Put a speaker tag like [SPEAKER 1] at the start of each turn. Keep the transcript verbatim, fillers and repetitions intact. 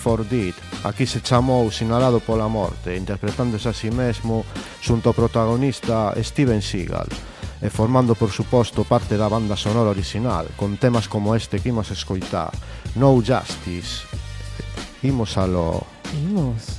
[SPEAKER 1] for Dead. Aquí se chamou Sinalado pola Morte, interpretándose a si mesmo xunto ao protagonista Steven Seagal, e formando, por suposto, parte da banda sonora original, con temas como este que imos escoitar, No Justice. Imos alo...
[SPEAKER 2] Imos.